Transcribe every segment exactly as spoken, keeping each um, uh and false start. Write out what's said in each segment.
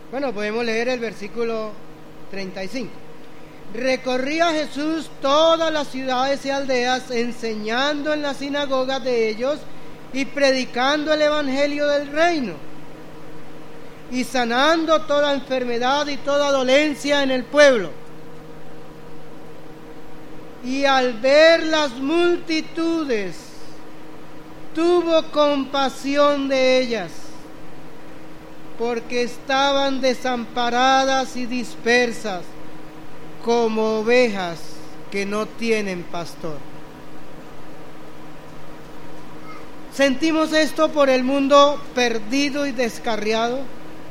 Bueno, podemos leer el versículo treinta y cinco. Recorría Jesús todas las ciudades y aldeas, enseñando en las sinagogas de ellos y predicando el evangelio del reino, y sanando toda enfermedad y toda dolencia en el pueblo. Y al ver las multitudes, tuvo compasión de ellas, porque estaban desamparadas y dispersas, como ovejas que no tienen pastor. ¿Sentimos esto por el mundo perdido y descarriado?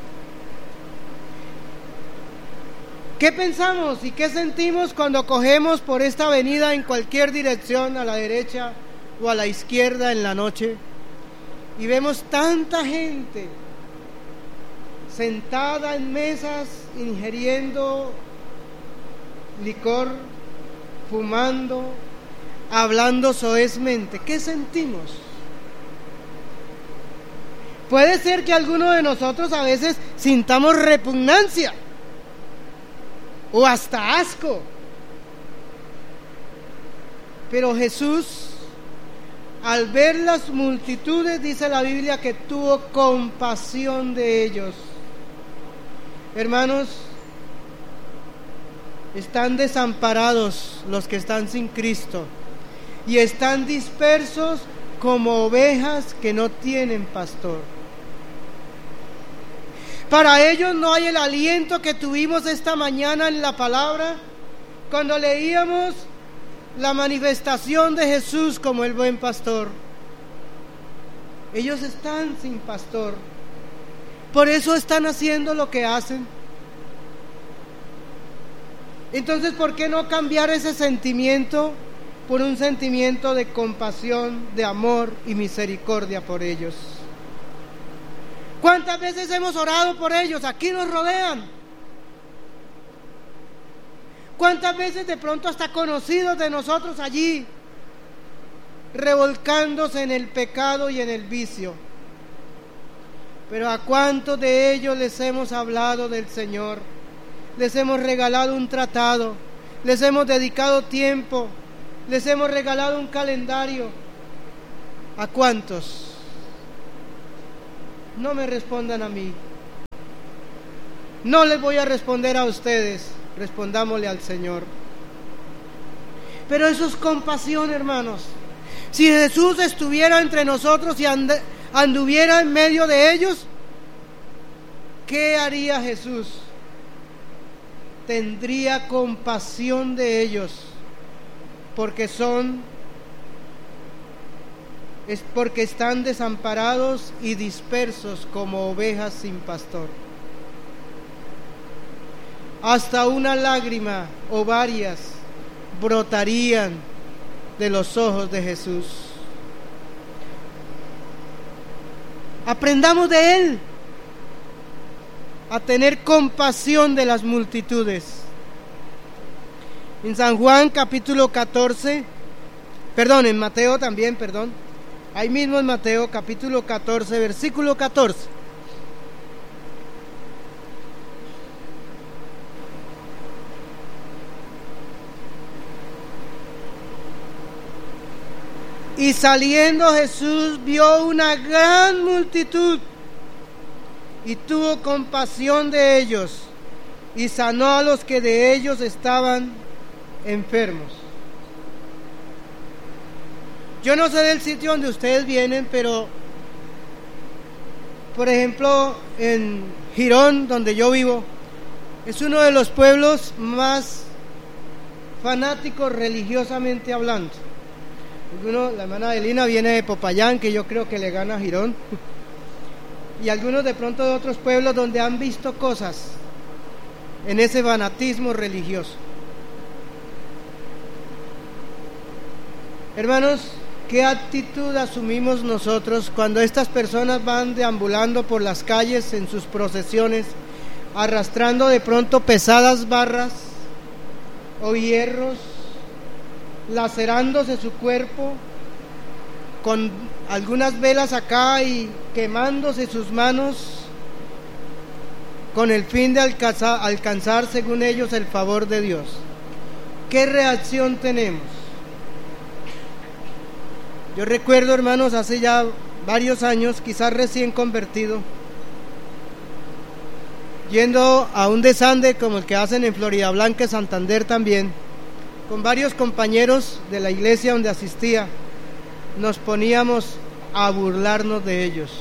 ¿Qué pensamos y qué sentimos cuando cogemos por esta avenida en cualquier dirección, a la derecha o a la izquierda en la noche, y vemos tanta gente sentada en mesas ingiriendo licor, fumando, hablando soezmente? ¿Qué sentimos? Puede ser que alguno de nosotros a veces sintamos repugnancia o hasta asco, pero Jesús, al ver las multitudes, dice la Biblia que tuvo compasión de ellos. Hermanos, están desamparados los que están sin Cristo y están dispersos como ovejas que no tienen pastor. Para ellos no hay el aliento que tuvimos esta mañana en la palabra cuando leíamos la manifestación de Jesús como el buen pastor. Ellos están sin pastor, por eso están haciendo lo que hacen. Entonces, ¿por qué no cambiar ese sentimiento por un sentimiento de compasión, de amor y misericordia por ellos? ¿Cuántas veces hemos orado por ellos? Aquí nos rodean. ¿Cuántas veces de pronto hasta conocidos de nosotros allí, revolcándose en el pecado y en el vicio? Pero ¿a cuántos de ellos les hemos hablado del Señor? Les hemos regalado un tratado, les hemos dedicado tiempo, les hemos regalado un calendario. ¿A cuántos? No me respondan a mí. No les voy a responder a ustedes, respondámosle al Señor. Pero eso es compasión, hermanos. Si Jesús estuviera entre nosotros y and- anduviera en medio de ellos, ¿qué haría Jesús? Tendría compasión de ellos, porque son, es porque están desamparados y dispersos como ovejas sin pastor. Hasta una lágrima o varias brotarían de los ojos de Jesús. Aprendamos de Él a tener compasión de las multitudes. En San Juan capítulo catorce, perdón, en Mateo también, perdón, ahí mismo en Mateo capítulo catorce, versículo catorce. Y saliendo Jesús vio una gran multitud y tuvo compasión de ellos y sanó a los que de ellos estaban enfermos. Yo no sé del sitio donde ustedes vienen, pero por ejemplo en Girón, donde yo vivo, es uno de los pueblos más fanáticos religiosamente hablando. Algunos, la hermana Adelina viene de Popayán, que yo creo que le gana a Girón, y algunos de pronto de otros pueblos donde han visto cosas en ese fanatismo religioso. Hermanos, ¿qué actitud asumimos nosotros cuando estas personas van deambulando por las calles en sus procesiones, arrastrando de pronto pesadas barras o hierros, lacerándose su cuerpo con algunas velas acá y quemándose sus manos? con el fin de alcanzar, alcanzar, según ellos, el favor de Dios. ¿Qué reacción tenemos? Yo recuerdo, hermanos, hace ya varios años, quizás recién convertido, yendo a un desande como el que hacen en Florida Blanca, Santander también, con varios compañeros de la iglesia donde asistía, nos poníamos a burlarnos de ellos.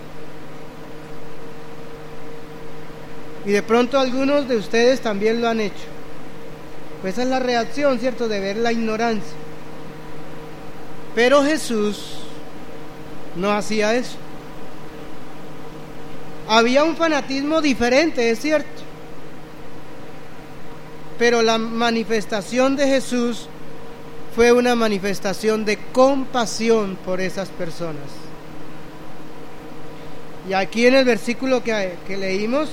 Y de pronto algunos de ustedes también lo han hecho. Pues esa es la reacción, ¿cierto?, de ver la ignorancia. Pero Jesús no hacía eso. Había un fanatismo diferente, es cierto, pero la manifestación de Jesús fue una manifestación de compasión por esas personas. Y aquí en el versículo que, que leímos,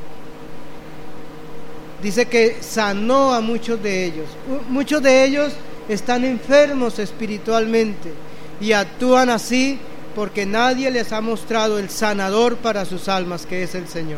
dice que sanó a muchos de ellos. Muchos de ellos están enfermos espiritualmente y actúan así porque nadie les ha mostrado el sanador para sus almas, que es el Señor.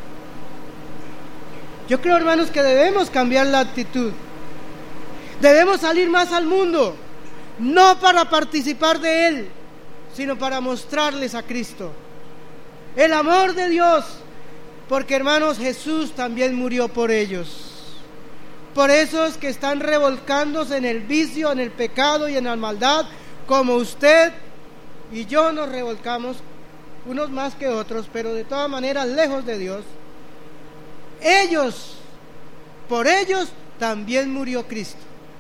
Yo creo, hermanos, que debemos cambiar la actitud. Debemos salir más al mundo, no para participar de Él, sino para mostrarles a Cristo, el amor de Dios, porque, hermanos, Jesús también murió por ellos, por esos que están revolcándose en el vicio, en el pecado y en la maldad, como usted y yo nos revolcamos, unos más que otros, pero de todas maneras lejos de Dios. Ellos, por ellos también murió Cristo.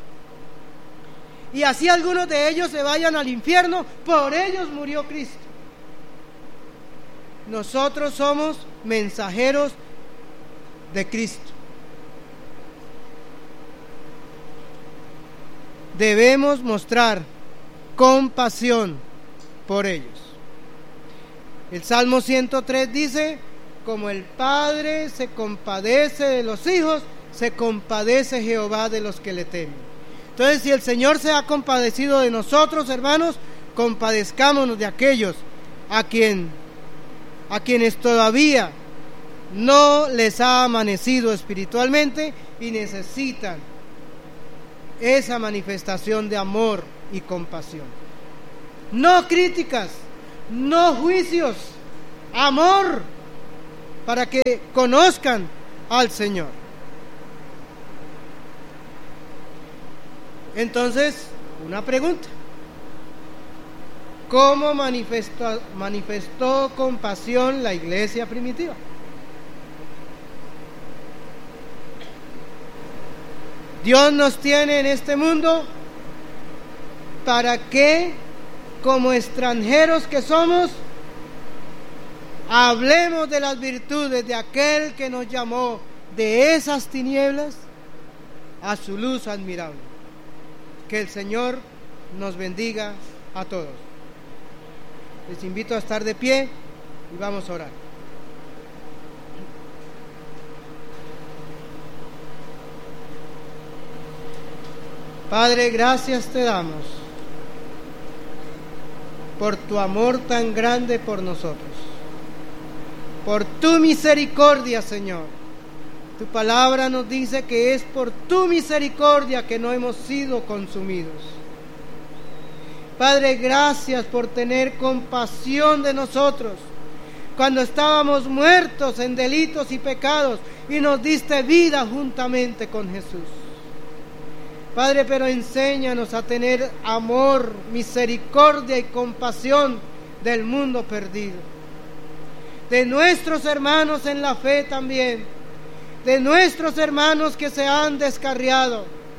Y así algunos de ellos se vayan al infierno, por ellos murió Cristo. Nosotros somos mensajeros de Cristo. Debemos mostrar compasión por ellos. El Salmo ciento tres dice: como el Padre se compadece de los hijos, se compadece Jehová de los que le temen. Entonces, si el Señor se ha compadecido de nosotros, hermanos, compadezcámonos de aquellos a quien, a quienes todavía no les ha amanecido espiritualmente y necesitan esa manifestación de amor y compasión. No críticas, no juicios, amor, para que conozcan al Señor. Entonces, una pregunta: ¿cómo manifestó, manifestó compasión la iglesia primitiva? Dios nos tiene en este mundo para que, como extranjeros que somos, hablemos de las virtudes de aquel que nos llamó de esas tinieblas a su luz admirable. Que el Señor nos bendiga a todos. Les invito a estar de pie y vamos a orar. Padre, gracias te damos por tu amor tan grande por nosotros, por tu misericordia, Señor. Tu palabra nos dice que es por tu misericordia que no hemos sido consumidos. Padre, gracias por tener compasión de nosotros cuando estábamos muertos en delitos y pecados y nos diste vida juntamente con Jesús. Padre, pero enséñanos a tener amor, misericordia y compasión del mundo perdido, de nuestros hermanos en la fe también, de nuestros hermanos que se han descarriado,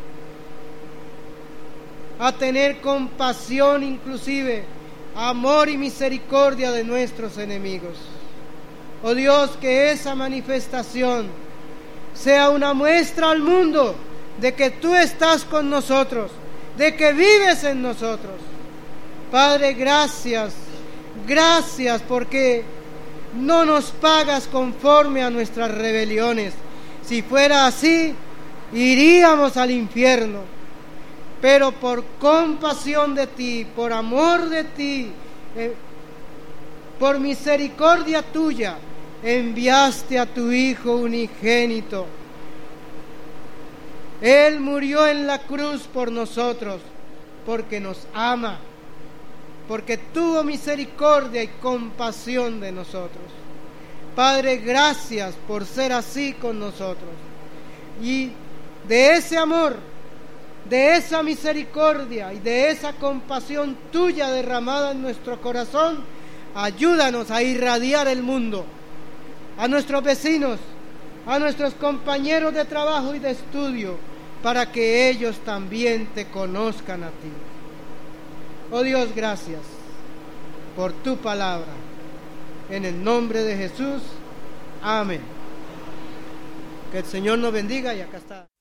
a tener compasión inclusive, amor y misericordia de nuestros enemigos. Oh Dios, que esa manifestación sea una muestra al mundo de que tú estás con nosotros, de que vives en nosotros. Padre, gracias, gracias porque no nos pagas conforme a nuestras rebeliones. Si fuera así, iríamos al infierno. Pero por compasión de ti, por amor de ti, eh, por misericordia tuya, enviaste a tu Hijo unigénito. Él murió en la cruz por nosotros, porque nos ama, porque tuvo misericordia y compasión de nosotros. Padre, gracias por ser así con nosotros. Y de ese amor, de esa misericordia y de esa compasión tuya derramada en nuestro corazón, ayúdanos a irradiar el mundo, a nuestros vecinos, a nuestros compañeros de trabajo y de estudio, para que ellos también te conozcan a ti. Oh Dios, gracias por tu palabra. En el nombre de Jesús, amén. Que el Señor nos bendiga y acá está.